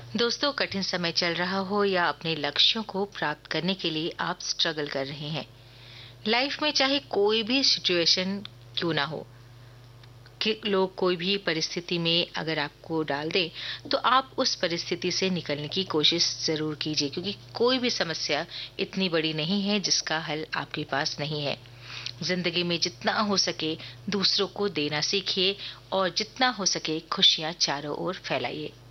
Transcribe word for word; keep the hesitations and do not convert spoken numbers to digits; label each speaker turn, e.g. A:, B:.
A: दोस्तों, कठिन समय चल रहा हो या अपने लक्ष्यों को प्राप्त करने के लिए आप स्ट्रगल कर रहे हैं। लाइफ में चाहे कोई भी सिचुएशन क्यों ना हो, कि लोग कोई भी परिस्थिति में अगर आपको डाल दे, तो आप उस परिस्थिति से निकलने की कोशिश जरूर कीजिए, क्योंकि कोई भी समस्या इतनी बड़ी नहीं है जिसका हल आपके पास नहीं है। जिंदगी में जितना हो सके दूसरों को देना सीखिए और जितना हो सके खुशियां चारों ओर फैलाइए।